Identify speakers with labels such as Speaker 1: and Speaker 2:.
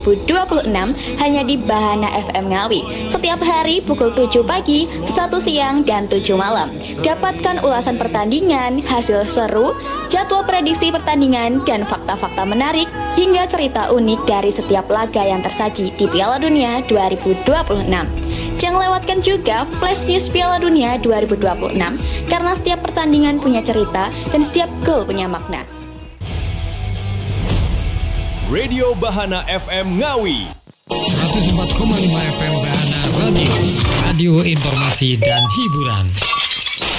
Speaker 1: 2026 hanya di Bahana FM Ngawi. Setiap hari pukul 7 pagi, 1 siang, dan 7 malam. Dapatkan ulasan pertandingan, hasil seru, jadwal prediksi pertandingan, dan fakta-fakta menarik hingga cerita unik dari setiap laga yang tersaji di Piala Dunia 2026. Jangan lewatkan juga Flash News Piala Dunia 2026 karena setiap pertandingan punya cerita dan setiap gol punya makna.
Speaker 2: Radio Bahana FM Ngawi
Speaker 3: 104,5 FM Bahana Radio, radio informasi dan hiburan.